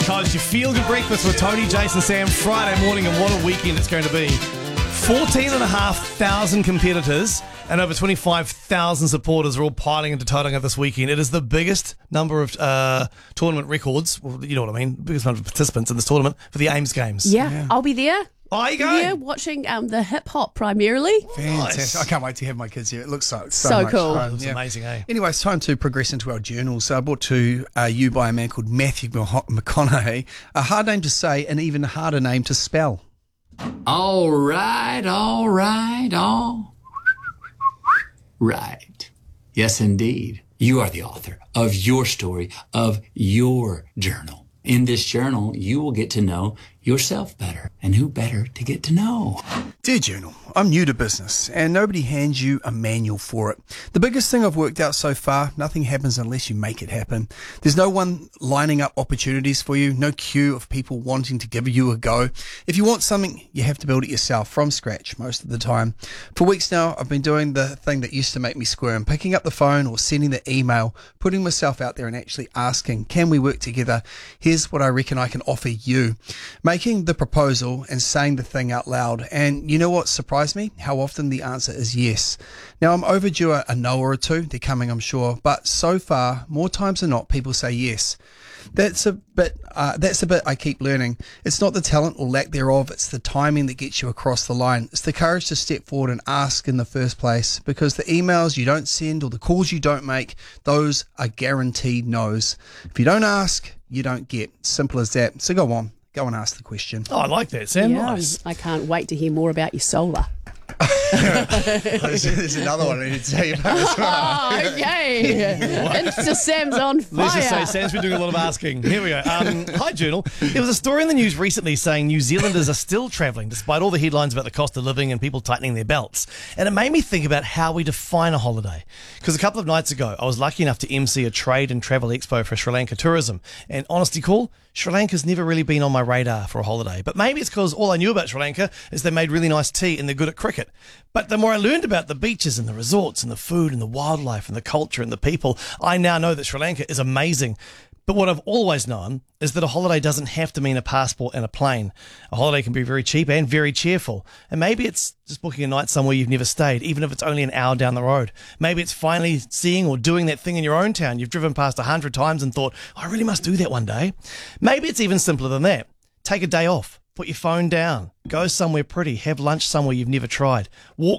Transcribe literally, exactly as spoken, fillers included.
because you feel good breakfast with Tony, Jason, Sam, Friday morning, and what a weekend it's going to be. fourteen and a half thousand competitors and over twenty-five thousand supporters are all piling into Tauranga this weekend. It is the biggest number of uh, tournament records, well, you know what I mean, biggest number of participants in this tournament for the Ames Games. Yeah, yeah. I'll be there. Oh, are you going? Yeah, watching um, the hip hop primarily. Fantastic. Nice. I can't wait to have my kids here. It looks so so, So much cool. fun. It's amazing, eh? Anyway, it's time to progress into our journals. So I brought to uh, you by a man called Matthew McConaughey, a hard name to say, an even harder name to spell. All right, all right, all right. Yes, indeed. You are the author of your story, of your journal. In this journal, you will get to know yourself better. And who better to get to know? Dear Journal, I'm new to business and nobody hands you a manual for it. The biggest thing I've worked out so far, nothing happens unless you make it happen. There's no one lining up opportunities for you, no queue of people wanting to give you a go. If you want something, you have to build it yourself from scratch most of the time. For weeks now, I've been doing the thing that used to make me squirm, picking up the phone or sending the email, putting myself out there and actually asking, can we work together? Here's what I reckon I can offer you. Making the proposal and saying the thing out loud. And you know what surprised me? How often the answer is yes. Now, I'm overdue a, a no or a two. They're coming, I'm sure. But so far, more times than not, people say yes. That's a bit, uh, that's a bit I keep learning. It's not the talent or lack thereof. It's the timing that gets you across the line. It's the courage to step forward and ask in the first place, because the emails you don't send or the calls you don't make, those are guaranteed no's. If you don't ask, you don't get. Simple as that. So go on. Go and ask the question. Oh, I like that, Sam. Yeah, Nice. I can't wait to hear more about your solar. there's, there's another one I need to tell you about as well. Oh, okay. Insta Sam's on fire. Let's just say Sam's been doing a lot of asking. Here we go. Um, hi, Journal. There was a story in the news recently saying New Zealanders are still travelling despite all the headlines about the cost of living and people tightening their belts. And it made me think about how we define a holiday. Because a couple of nights ago, I was lucky enough to M C a trade and travel expo for Sri Lanka tourism. And honesty call, Sri Lanka's never really been on my radar for a holiday. But maybe it's because all I knew about Sri Lanka is they made really nice tea and they're good at cricket. But the more I learned about the beaches and the resorts and the food and the wildlife and the culture and the people, I now know that Sri Lanka is amazing. But what I've always known is that a holiday doesn't have to mean a passport and a plane. A holiday can be very cheap and very cheerful. And maybe it's just booking a night somewhere you've never stayed, even if it's only an hour down the road. Maybe it's finally seeing or doing that thing in your own town you've driven past a hundred times and thought, oh, I really must do that one day. Maybe it's even simpler than that. Take a day off. Put your phone down. Go somewhere pretty. Have lunch somewhere you've never tried. Walk